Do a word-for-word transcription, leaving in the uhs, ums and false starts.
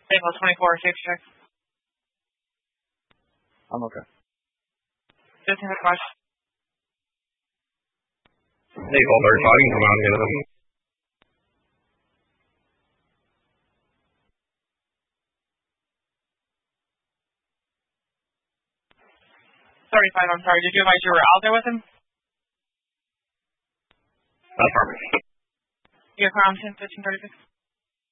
Table twenty-four, safe check. I'm okay. Just have a question. Naval thirty-five, you can come out and get them. thirty-five, I'm sorry. Did you advise you were out there with him? That's perfect. You're Crown ten, fifteen thirty-six.